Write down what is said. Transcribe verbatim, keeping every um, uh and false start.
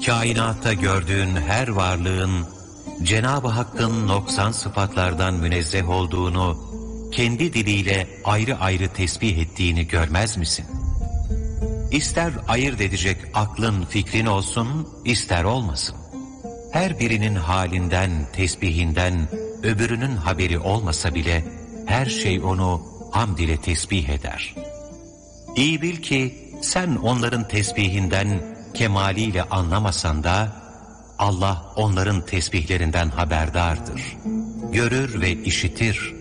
kainatta gördüğün her varlığın Cenab-ı Hakk'ın noksan sıfatlardan münezzeh olduğunu kendi diliyle ayrı ayrı tesbih ettiğini görmez misin? İster ayırt edecek aklın, fikrin olsun, ister olmasın. Her birinin halinden, tesbihinden, öbürünün haberi olmasa bile her şey onu hamd ile tesbih eder. İyi bil ki sen onların tesbihinden kemaliyle anlamasan da Allah onların tesbihlerinden haberdardır. Görür ve işitir.